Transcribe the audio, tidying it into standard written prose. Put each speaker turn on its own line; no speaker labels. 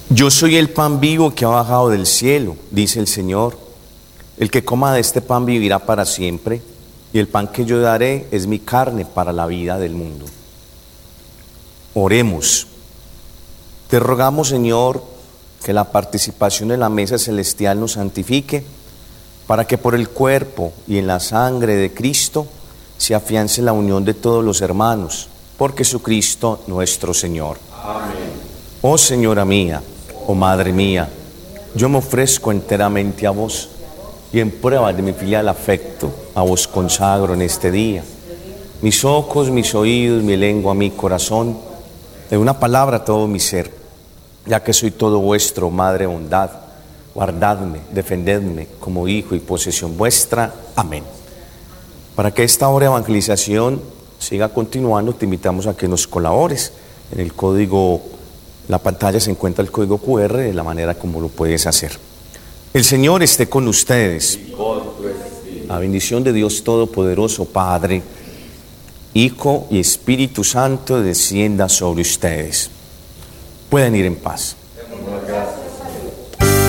Yo soy el pan vivo que ha bajado del cielo, dice el Señor. El que coma de este pan vivirá para siempre, y el pan que yo daré es mi carne para la vida del mundo. Oremos. Te rogamos, Señor, que la participación en la mesa celestial nos santifique, para que por el cuerpo y en la sangre de Cristo se afiance la unión de todos los hermanos, por Jesucristo nuestro Señor.
Amén.
Oh Señora mía, oh Madre mía, yo me ofrezco enteramente a vos, y en prueba de mi filial afecto, a vos consagro en este día mis ojos, mis oídos, mi lengua, mi corazón, de una palabra todo mi ser, ya que soy todo vuestro, Madre bondad. Guardadme, defendedme como hijo y posesión vuestra. Amén. Para que esta obra de evangelización siga continuando, te invitamos a que nos colabores. En el código, la pantalla se encuentra el código QR de la manera como lo puedes hacer. El Señor esté con ustedes. La bendición de Dios Todopoderoso, Padre, Hijo y Espíritu Santo descienda sobre ustedes. Pueden ir en paz.